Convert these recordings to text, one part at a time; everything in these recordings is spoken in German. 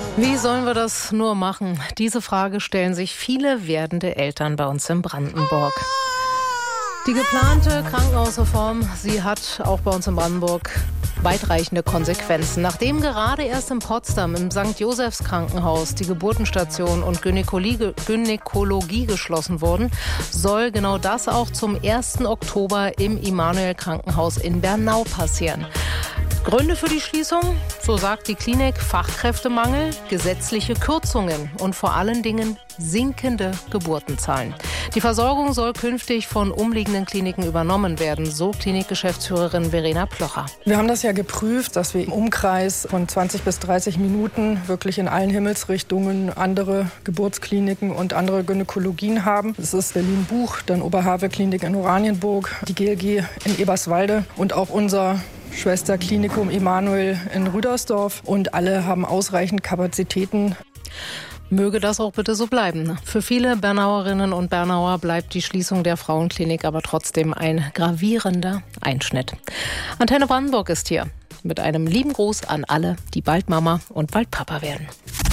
Wie sollen wir das nur machen? Diese Frage stellen sich viele werdende Eltern bei uns in Brandenburg. Die geplante Krankenhausreform, sie hat auch bei uns in Brandenburg weitreichende Konsequenzen. Nachdem gerade erst in Potsdam im St. Josephs Krankenhaus die Geburtenstation und Gynäkologie geschlossen wurden, soll genau das auch zum 1. Oktober im Immanuel Krankenhaus in Bernau passieren. Gründe für die Schließung? So sagt die Klinik: Fachkräftemangel, gesetzliche Kürzungen und vor allen Dingen sinkende Geburtenzahlen. Die Versorgung soll künftig von umliegenden Kliniken übernommen werden, so Klinikgeschäftsführerin Verena Plocher. Wir haben das ja geprüft, dass wir im Umkreis von 20 bis 30 Minuten wirklich in allen Himmelsrichtungen andere Geburtskliniken und andere Gynäkologien haben. Das ist Berlin-Buch, dann Oberhavel-Klinik in Oranienburg, die GLG in Eberswalde und auch unser Schwesterklinikum Immanuel in Rüdersdorf. Und alle haben ausreichend Kapazitäten. Möge das auch bitte so bleiben. Für viele Bernauerinnen und Bernauer bleibt die Schließung der Frauenklinik aber trotzdem ein gravierender Einschnitt. Antenne Brandenburg ist hier mit einem lieben Gruß an alle, die bald Mama und bald Papa werden.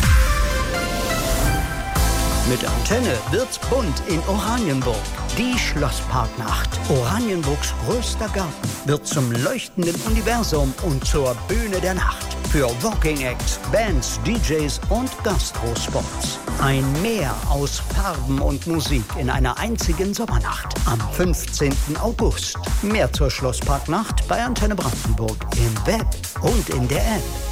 Mit Antenne wird's bunt in Oranienburg. Die Schlossparknacht. Oranienburgs größter Garten wird zum leuchtenden Universum und zur Bühne der Nacht. Für Walking Acts, Bands, DJs und Gastrospots. Ein Meer aus Farben und Musik in einer einzigen Sommernacht am 15. August. Mehr zur Schlossparknacht bei Antenne Brandenburg im Web und in der App.